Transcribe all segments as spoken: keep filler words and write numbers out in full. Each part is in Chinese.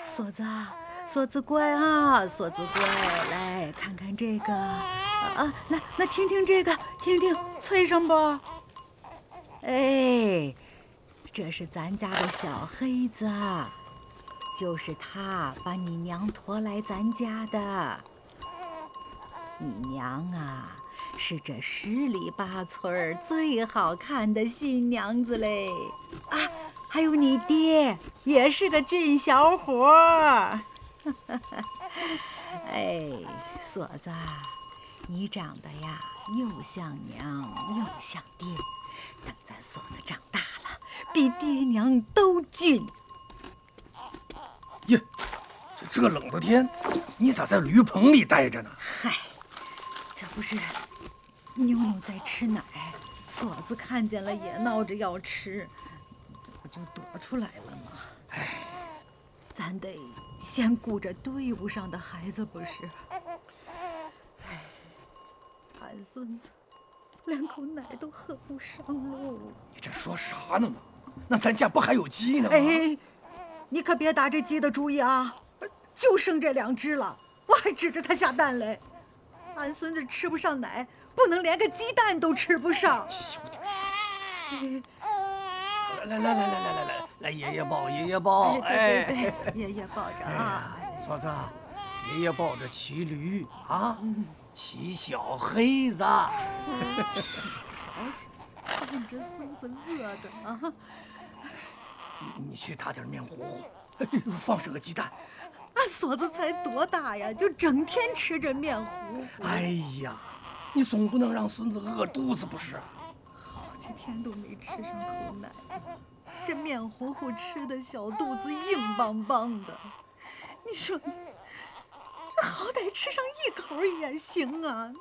锁子，锁子乖啊，锁子乖，来看看这个啊，来，那听听这个，听听脆声不？哎，这是咱家的小黑子，就是他把你娘拖来咱家的。你娘啊，是这十里八村最好看的新娘子嘞！啊，还有你爹，也是个俊小伙儿。哎，锁子，你长得呀，又像娘又像爹。等咱锁子长大了，比爹娘都俊。 耶，这冷的天，你咋在驴棚里待着呢？ 嗨，这不是妞妞在吃奶，锁子看见了也闹着要吃，这不就躲出来了吗？ 哎， 咱得先顾着队伍上的孩子，不是？哎，俺孙子连口奶都喝不上喽。 你这说啥呢嘛？那咱家不还有鸡呢吗？ 哎，你可别打这鸡的主意啊！就剩这两只了，我还指着它下蛋嘞。俺孙子吃不上奶，不能连个鸡蛋都吃不上。 来来来来来来来来，爷爷抱，爷爷抱， 哎，对对对，爷爷抱着啊。 锁子，爷爷抱着骑驴啊，骑小黑子。瞧瞧，看这孙子饿的啊！ 你去打点面糊糊，放上个鸡蛋。 俺锁子才多大呀，就整天吃着面糊糊。 哎呀，你总不能让孙子饿肚子不是？ 好几天都没吃上口奶，这面糊糊吃的小肚子硬邦邦的。你说你，好歹吃上一口也行啊！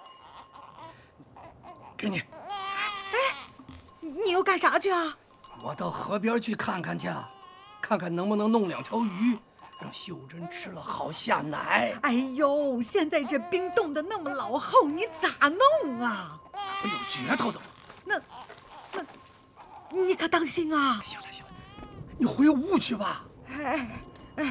给你。 哎，你又干啥去啊？ 我到河边去看看去，看看能不能弄两条鱼，让秀珍吃了好下奶。 哎呦，现在这冰冻得那么老厚，你咋弄啊？ 我有诀头的。 那那，你可当心啊！ 行了行了，你回屋去吧。 哎哎。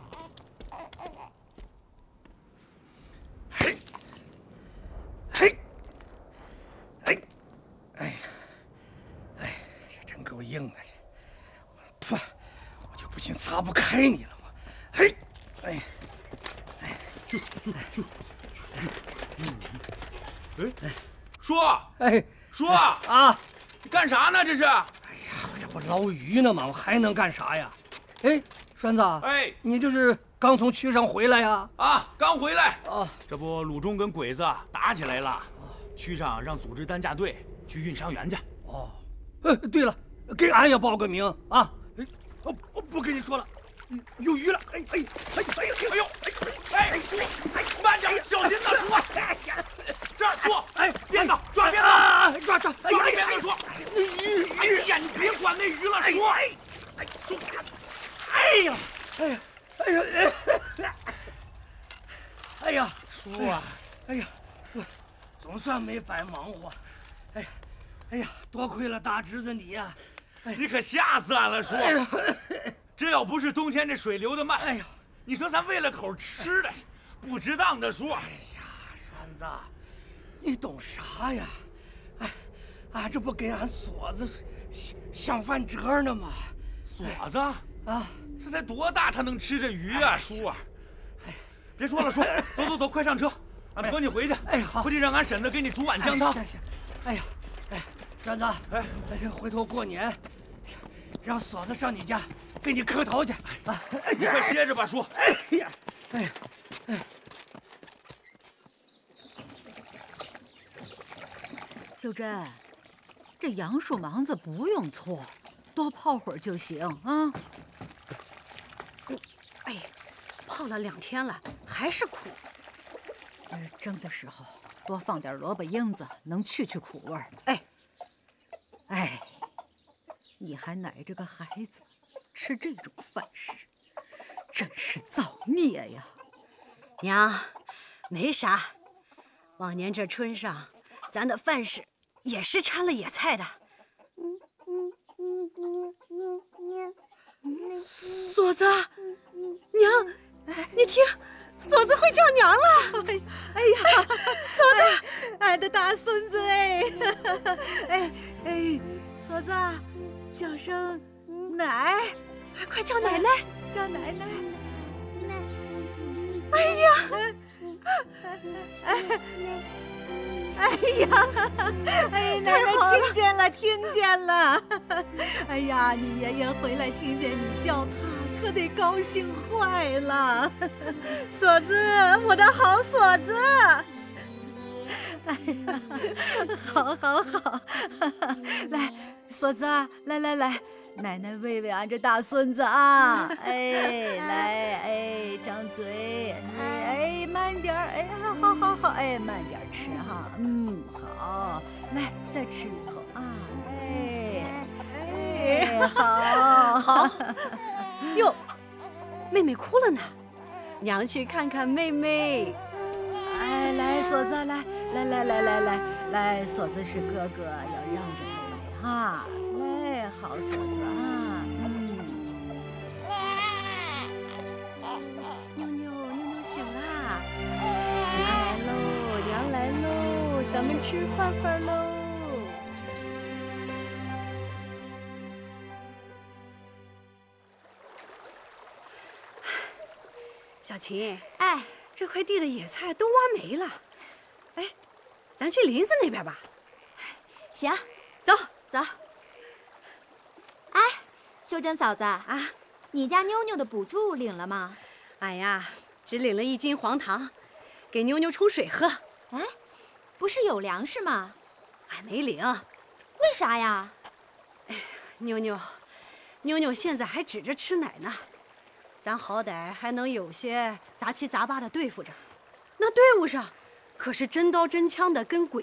嘿，嘿，哎，哎呀，哎，这真够硬的这，噗，我就不信擦不开你了我。嘿，哎，哎， 就就就，哎哎，叔， 哎， 叔啊， 你干啥呢？这是？ 哎呀，我这不捞鱼呢吗？我还能干啥呀？哎，栓子， 哎， 你这是刚从区上回来呀？ 啊，刚回来。 啊， 这不鲁中跟鬼子打起来了，区上让组织担架队去运伤员去。 哦，哎，对了，给俺也报个名啊！哎，我我不跟你说了，有鱼了！哎哎哎哎呦哎呦哎哎，叔，哎慢点，小心呐，叔！ 哎呀， 这儿，叔， 哎， 鞭子，抓鞭子， 抓抓！ 抓着鞭子，叔！ 鱼哎呀，你别管那鱼了，叔！ 哎哎，叔！哎呀，哎呀，哎呀，哎呀， 叔啊， 哎呀，总总算没白忙活。哎，哎呀，多亏了大侄子你呀！ 你可吓死俺了，叔！ 哎呀， 这要不是冬天这水流得慢， 哎呀， 你说咱喂了口吃的，不值当的，叔！ 哎呀，栓子，你懂啥呀？哎，俺这不给俺锁子想想饭辙呢吗？ 锁子啊， 这才多大，他能吃这鱼啊，叔啊！哎，别说了，叔，走走走，快上车，俺驮你回去。 哎，好， 回去让俺婶子给你煮碗姜汤。 行行，哎呀，哎，栓子，哎，回头过年，让锁子上你家给你磕头去啊！ 你快歇着吧，叔。 哎呀，哎，哎。 秀珍，这杨树芒子不用搓，多泡会儿就行啊。 哎呀，泡了两天了，还是苦。 呃，蒸的时候多放点萝卜缨子，能去去苦味儿。 哎， 哎，你还奶着个孩子，吃这种饭食，真是造孽呀！ 娘，没啥。往年这春上，咱的饭食也是掺了野菜的。 嗯嗯嗯嗯嗯嗯。 锁子， 嗯锁子，叫声奶， 快叫奶奶！ 叫奶奶！ 奶， 哎呀！哎呀！哎，奶奶听见了，听见了！哎呀，你爷爷回来听见你叫他，可得高兴坏了。 锁子，我的好锁子！ 哎呀，好，好，好！来，锁子，来来来，奶奶喂喂俺这大孙子啊！哎，来，哎，张嘴，哎，慢点儿，哎，好好好，哎，慢点吃哈，嗯，好，来，再吃一口啊，哎，哎，好， 好。哟，妹妹哭了呢，娘去看看妹妹。 哎，来，锁子，来，来，来，来，来，来，来，锁子是哥哥，要让着妹妹哈。来，好锁子啊，嗯。妞妞，妞妞醒啦！娘来喽，娘来喽，咱们吃饭饭喽。 小琴， 哎， 这块地的野菜都挖没了，哎，咱去林子那边吧。 行， 走走。哎，秀珍嫂子啊， 你家妞妞的补助领了吗？ 哎呀，只领了一斤黄糖，给妞妞冲水喝。 哎，不是有粮食吗？ 还没领。 为啥呀？ 妞妞，妞妞现在还指着吃奶呢，咱好歹还能有些杂七杂八的对付着。那队伍上，可是真刀真枪的跟鬼